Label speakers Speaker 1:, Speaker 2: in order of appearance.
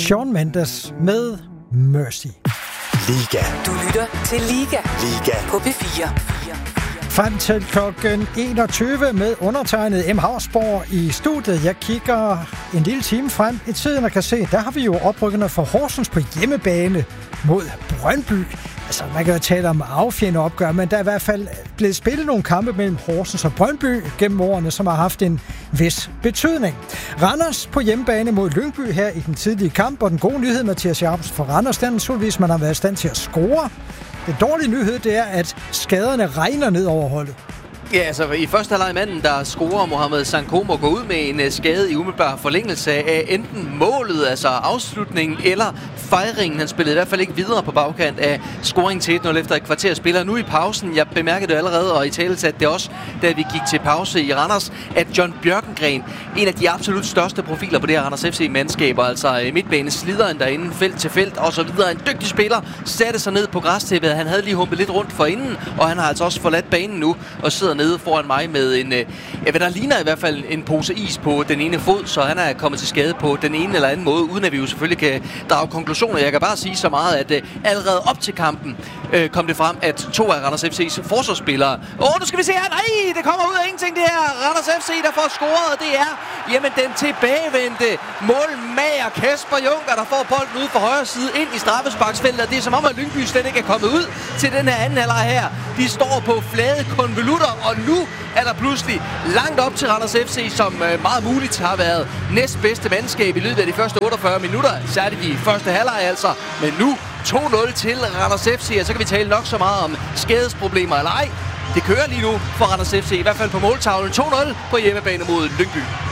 Speaker 1: Shawn Mendes med Mercy.
Speaker 2: Liga.
Speaker 3: Du lytter til Liga.
Speaker 2: Liga.
Speaker 3: På P4.
Speaker 1: Frem til klokken 21 med undertegnet M. Hausborg i studiet. Jeg kigger en lille time frem i tiden og kan se, der har vi jo oprykkerne for Horsens på hjemmebane mod Brøndby. Altså, man kan jo tale om affjendende opgør, men der er i hvert fald blevet spillet nogle kampe mellem Horsens og Brøndby gennem årene, som har haft en vis betydning. Randers på hjemmebane mod Lyngby her i den tidlige kamp, og den gode nyhed, Mathias Jacobsen, for Randers, den naturligvis, man har været i stand til at score. Den dårlige nyhed, det er, at skaderne regner ned over holdet.
Speaker 4: Ja, altså i første halvleg manden, der scorer Mohamed Sankomo, går ud med en skade i umiddelbar forlængelse af enten målet, altså afslutningen, eller fejringen. Han spillede i hvert fald ikke videre på bagkant af scoring til 1-0 efter et kvarter spiller. Nu i pausen, jeg bemærkede det allerede, og i tale satte det også, da vi gik til pause i Randers, at John Bjørkengren, en af de absolut største profiler på det her Randers FC-mandskaber, altså midtbaneslideren derinde, felt til felt og så videre, en dygtig spiller, satte sig ned på græstæppet. Han havde lige humpet lidt rundt forinden, og han har altså også forladt banen nu og sidder nede foran mig med en, hvad der ligner i hvert fald en pose is på den ene fod, så han er kommet til skade på den ene eller anden måde, uden at vi jo selvfølgelig kan drage konklusioner. Jeg kan bare sige så meget, at allerede op til kampen kom det frem, at 2 af Randers FC's forsvarsspillere... nu skal vi se her! Nej, det kommer ud af ingenting, det her! Randers FC, der får scoret, det er den tilbagevendte målmager Kasper Junker, der får bolden ud fra højre side ind i straffesparksfeltet. Det er som om, at Lyngby slet ikke er kommet ud til den her anden halvleg her. De står på flade konvolutter, og nu er der pludselig langt op til Randers FC, som meget muligt har været næstbedste mandskab i løbet af de første 48 minutter. Særligt de første halvleg altså. Men nu 2-0 til Randers FC, og så kan vi tale nok så meget om skadesproblemer eller ej. Det kører lige nu for Randers FC, i hvert fald på måltavlen. 2-0 på hjemmebane mod Lyngby.